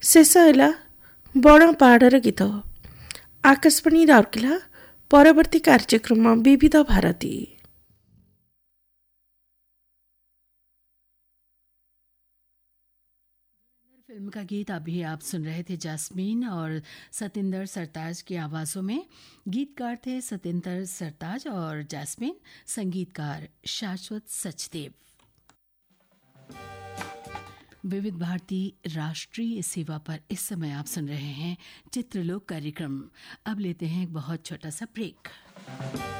ଶେଷ ହେଲା ବଣ ପାହାଡ଼ର ଗୀତ। ଆକାଶବାଣୀ ରାଉରକେଲା। ପରବର୍ତ୍ତୀ କାର୍ଯ୍ୟକ୍ରମ ବିବିଧ ଭାରତୀ। फिल्म का गीत अभी आप सुन रहे थे जैस्मीन और सतिंदर सरताज की आवाज़ों में। गीतकार थे सतिंदर सरताज और जैस्मीन, संगीतकार शाश्वत सचदेव। विविध भारती राष्ट्रीय सेवा पर इस समय आप सुन रहे हैं चित्रलोक कार्यक्रम। अब लेते हैं एक बहुत छोटा सा ब्रेक।